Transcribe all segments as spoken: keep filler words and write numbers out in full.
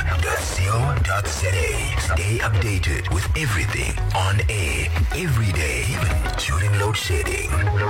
dot co dot za. Stay updated with everything on air, every day, even during load shedding.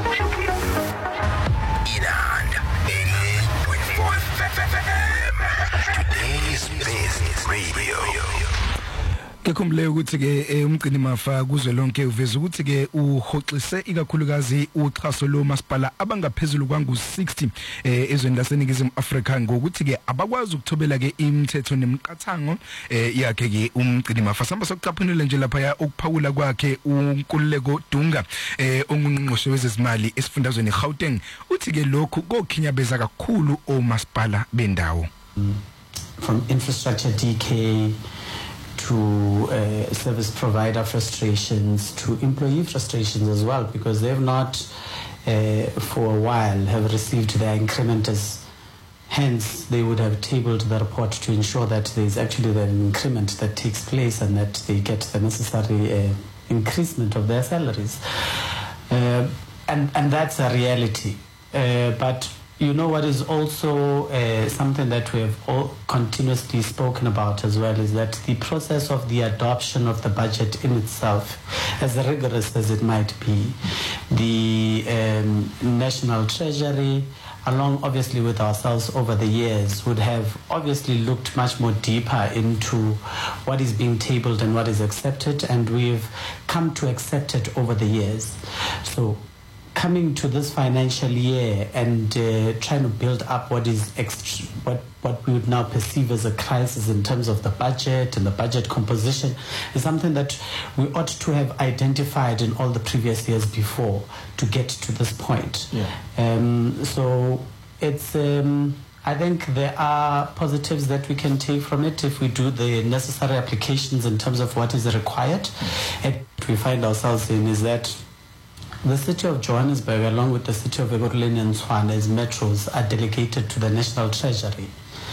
Inand eighty-eight point four F M. Today's Business Radio. Kekhumbule ukuthi ke umgcini mafa kuzwe lonke uveza ukuthi ke uhoxise ikakhulukazi uxhaso lo masipala abangaphezulu kwangu sixty eh ezweni laseningizimu Afrika ngokuthi ke abakwazi ukuthobela ke imithetho nemiqathango eh yakhe ke umgcini mafa samba sokucaphunula nje lapha ukuphawula kwakhe uNkululeko Dunga eh ongunqoshe wezezimali esifundazweni eGauteng uthi ke lokhu kokhinyabeza kakhulu omasipala bendawo. From infrastructure decay to uh, service provider frustrations, to employee frustrations as well, because they've not, uh, for a while, have received their increment as, hence they would have tabled the report to ensure that there is actually an increment that takes place and that they get the necessary uh, increasement of their salaries. Uh, and, and that's a reality. Uh, but you know what is also uh, something that we have all continuously spoken about as well is that the process of the adoption of the budget in itself, as rigorous as it might be, the um, National Treasury, along obviously with ourselves over the years, would have obviously looked much more deeper into what is being tabled and what is accepted, and we've come to accept it over the years. So coming to this financial year and uh, trying to build up what is ext- what what we would now perceive as a crisis in terms of the budget and the budget composition is something that we ought to have identified in all the previous years before to get to this point. Yeah. Um, so it's um, I think there are positives that we can take from it if we do the necessary applications in terms of what is required. Mm. And what we find ourselves in is that the city of Johannesburg, along with the city of Ekurhuleni and Tshwane, as metros, are delegated to the National Treasury.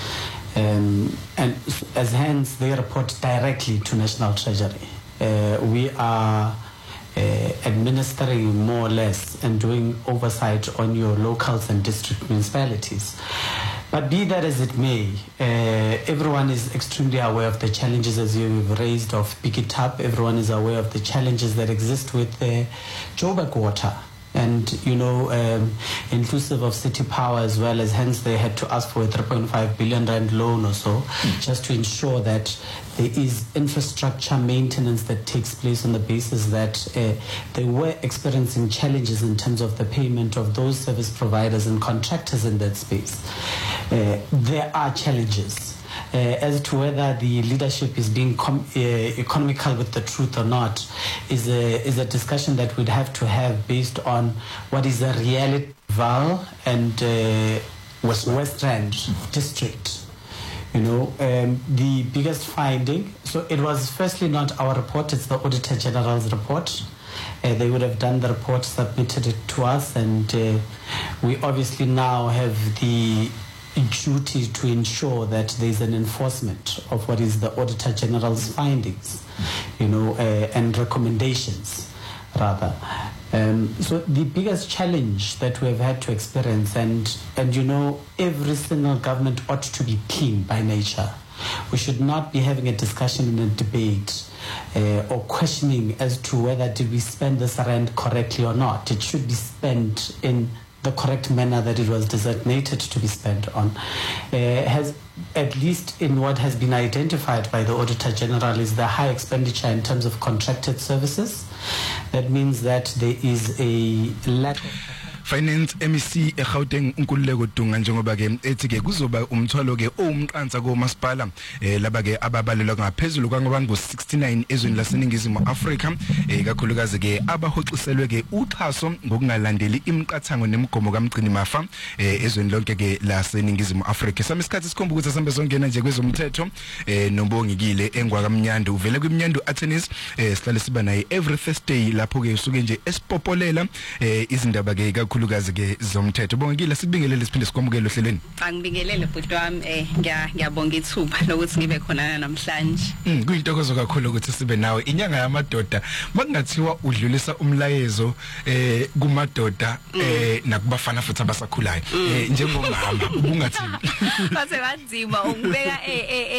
Um, and as hence, they report directly to National Treasury. Uh, we are uh, administering more or less and doing oversight on your locals and district municipalities. But be that as it may, uh, everyone is extremely aware of the challenges as you've raised of Pick It Up. Everyone is aware of the challenges that exist with uh, Joburg Water. And, you know, um, inclusive of City Power as well, as hence they had to ask for a three point five billion rand loan or so, mm. just to ensure that there is infrastructure maintenance that takes place on the basis that uh, they were experiencing challenges in terms of the payment of those service providers and contractors in that space. Uh, there are challenges. Uh, as to whether the leadership is being com- uh, economical with the truth or not is a, is a discussion that we'd have to have based on what is a reality Val and uh, West West Rand district. You know, um, the biggest finding, so it was firstly not our report, it's the Auditor General's report. Uh, they would have done the report, submitted it to us, and uh, we obviously now have the duty to ensure that there is an enforcement of what is the Auditor General's findings, you know, uh, and recommendations, rather. Um, so the biggest challenge that we have had to experience, and, and you know, every single government ought to be clean by nature. We should not be having a discussion and a debate uh, or questioning as to whether did we spend this rand correctly or not. It should be spent in the correct manner that it was designated to be spent on. Uh, has, at least in what has been identified by the Auditor General, is the high expenditure in terms of contracted services. That means that there is a lack of Finance M E C eGauteng uNkululeko Dunga njengoba ke ethi ke kuzoba umthwalo ke owumqansa ko masipala eh laba ke ababalelwa ngaphezulu kwangabantu sixty-nine ezweni laseningizimu Afrika eh kakhulukazi ke abahoxiselwe ke uxhaso ngokungalandeli imiqathango nemigomo kamgcini mafa eh ezweni lonke ke laseningizimu Afrika. Sami isikhathi sikhomba ukuthi asambe songena nje kwezomthetho eh nombongikile engwakamnyando uvele kwimnyando attorneys eh sihlale siba naye every Thursday lapho ke usuke nje esipopolela eh izindaba ke kakhulukazi ke zomthetho. Bongikile sikubingelele siphinde sikwamukele ohlelweni. Angibingelele bhuti wami eh ngiyabonga ithuba lokuthi ngibe khona namhlanje. Mm kuyintokozo kakhulu ukuthi sibe nawe inyanga yamadoda makungathiwa udlulisa umlayezo eh kumadoda eh nakubafana futhi abasakhulayo eh njengomama ubungathi base banzima ukubeka eh